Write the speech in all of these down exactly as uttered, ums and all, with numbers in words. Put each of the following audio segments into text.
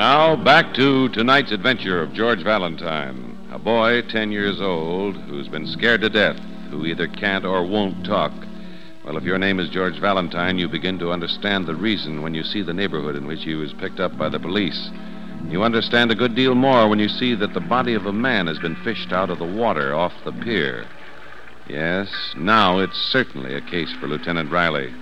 now, back to tonight's adventure of George Valentine, a boy ten years old who's been scared to death, who either can't or won't talk. Well, if your name is George Valentine, you begin to understand the reason when you see the neighborhood in which he was picked up by the police. You understand a good deal more when you see that the body of a man has been fished out of the water off the pier. Yes, now it's certainly a case for Lieutenant Riley.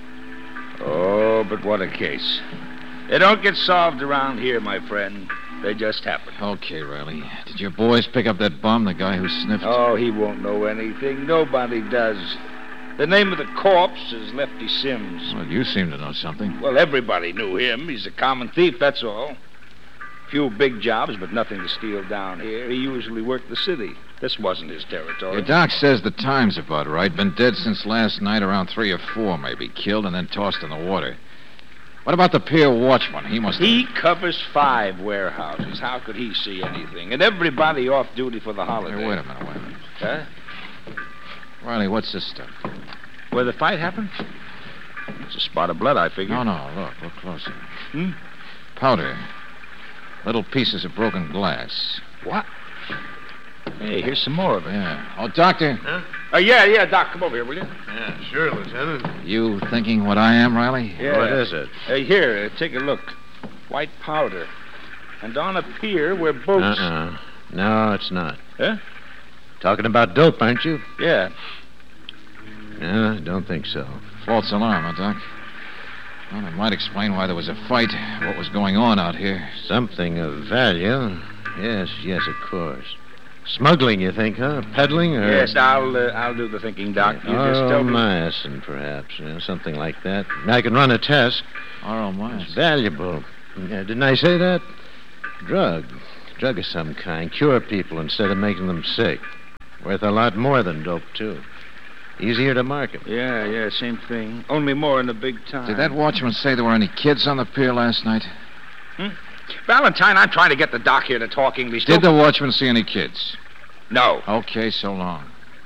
Oh, but what a case. They don't get solved around here, my friend. They just happen. Okay, Riley. Did your boys pick up that bum, the guy who sniffed? Oh, he won't know anything. Nobody does. The name of the corpse is Lefty Sims. Well, you seem to know something. Well, everybody knew him. He's a common thief, that's all. Few big jobs, but nothing to steal down here. He usually worked the city. This wasn't his territory. Your doc says the time's about right. Been dead since last night, around three or four, maybe. Killed and then tossed in the water. What about the pier watchman? He must have... He covers five warehouses. How could he see anything? And everybody off duty for the holiday. Hey, wait a minute, wait a minute. Huh? Riley, what's this stuff? Where the fight happened? It's a spot of blood, I figure. No, no, look, look closer. Hmm? Powder. Little pieces of broken glass. What? Hey, here's some more of it. Yeah. Oh, Doctor. Huh? Uh, yeah, yeah, Doc, come over here, will you? Yeah, sure, Lieutenant. You thinking what I am, Riley? Yeah. What is it? Hey, here, uh, take a look. White powder. And on a pier where boats... Uh-uh. No, it's not. Huh? Talking about dope, aren't you? Yeah. No, I don't think so. False alarm, huh, Doc? Well, it might explain why there was a fight, what was going on out here. Something of value. Yes, yes, of course. Smuggling, you think, huh? Peddling, or... Yes, I'll uh, I'll do the thinking, Doc. You just tell Oh, me... myosin, perhaps. You know, something like that. I can run a test. Oral Myers. It's valuable. Yeah, didn't I say that? Drug. Drug of some kind. Cure people instead of making them sick. Worth a lot more than dope, too. Easier to market. Yeah, yeah, same thing. Only more in the big time. Did that watchman say there were any kids on the pier last night? Hmm? Valentine, I'm trying to get the Doc here to talk English. Did Don't- the watchman see any kids? No. Okay, so long.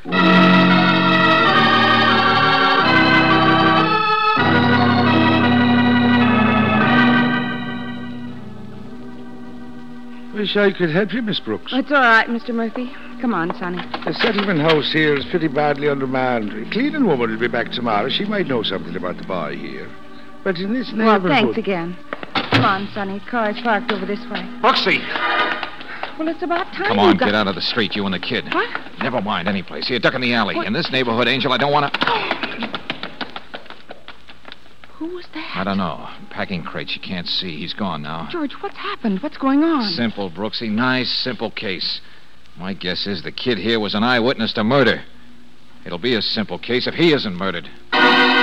Wish I could help you, Miss Brooks. It's all right, Mister Murphy. Come on, Sonny. The settlement house here is pretty badly undermanned. A cleaning woman will be back tomorrow. She might know something about the boy here. But in this Well, neighborhood... thanks again. Come on, Sonny. Car's parked over this way. Brooksy! Well, it's about time Come you on, got... get out of the street, you and the kid. What? Never mind any place. Here, duck in the alley. What? In this neighborhood, Angel, I don't want to... Who was that? I don't know. Packing crates you can't see. He's gone now. George, what's happened? What's going on? Simple, Brooksy. Nice, simple case. My guess is the kid here was an eyewitness to murder. It'll be a simple case if he isn't murdered.